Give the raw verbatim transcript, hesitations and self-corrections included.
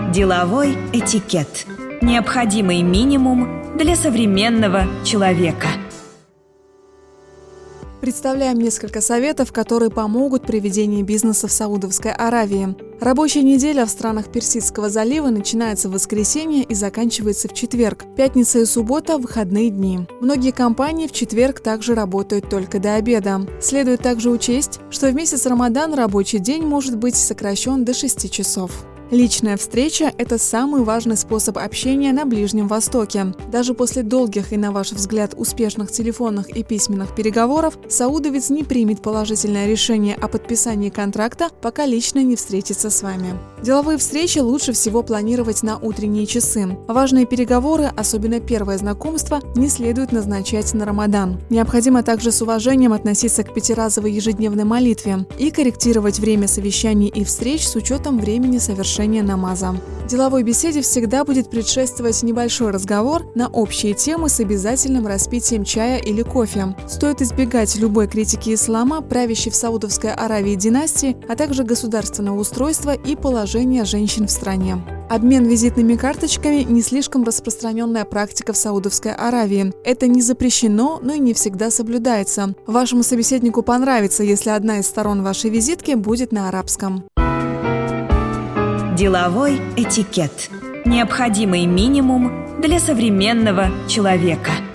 Деловой этикет. Необходимый минимум для современного человека. Представляем несколько советов, которые помогут при ведении бизнеса в Саудовской Аравии. Рабочая неделя в странах Персидского залива начинается в воскресенье и заканчивается в четверг. Пятница и суббота – выходные дни. Многие компании в четверг также работают только до обеда. Следует также учесть, что в месяц Рамадан рабочий день может быть сокращен до шести часов. Личная встреча – это самый важный способ общения на Ближнем Востоке. Даже после долгих и, на ваш взгляд, успешных телефонных и письменных переговоров, саудовец не примет положительное решение о подписании контракта, пока лично не встретится с вами. Деловые встречи лучше всего планировать на утренние часы. Важные переговоры, особенно первое знакомство, не следует назначать на Рамадан. Необходимо также с уважением относиться к пятиразовой ежедневной молитве и корректировать время совещаний и встреч с учетом времени совершения намаза. Деловой беседе всегда будет предшествовать небольшой разговор на общие темы с обязательным распитием чая или кофе. Стоит избегать любой критики ислама, правящей в Саудовской Аравии династии, а также государственного устройства и положения женщин в стране. Обмен визитными карточками – не слишком распространенная практика в Саудовской Аравии. Это не запрещено, но и не всегда соблюдается. Вашему собеседнику понравится, если одна из сторон вашей визитки будет на арабском. Деловой этикет. Необходимый минимум для современного человека.